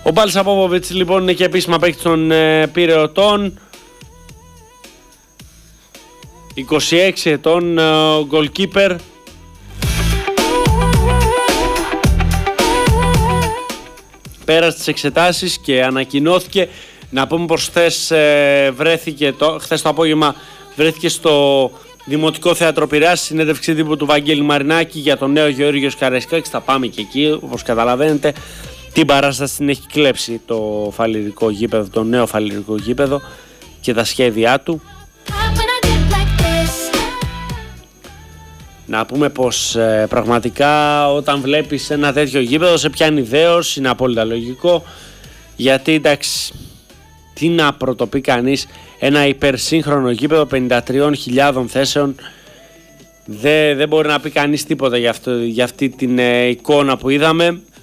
Ο Μπάλσα Πόποβιτς λοιπόν είναι και επίσημα παίκτης των Πειραιωτών. 26 ετών goalkeeper. Πέρασε τις εξετάσεις και ανακοινώθηκε. Να πούμε πως χθες το απόγευμα βρέθηκε στο Δημοτικό Θέατρο Πειραιάς συνέντευξη τύπου του Βαγγέλη Μαρινάκη για τον νέο Γεώργιο Καραϊσκάκη. Θα πάμε και εκεί, όπως καταλαβαίνετε. Την παράσταση την έχει κλέψει το φαλιρικό γήπεδο, το νέο φαλιρικό γήπεδο και τα σχέδιά του. Να πούμε πως πραγματικά όταν βλέπεις ένα τέτοιο γήπεδο σε πιάνει δέος, είναι απόλυτα λογικό, γιατί εντάξει, τι να πρωτοπεί κανείς, ένα υπερσύγχρονο γήπεδο 53.000 θέσεων, δεν μπορεί να πει κανείς τίποτα για αυτή την εικόνα που είδαμε.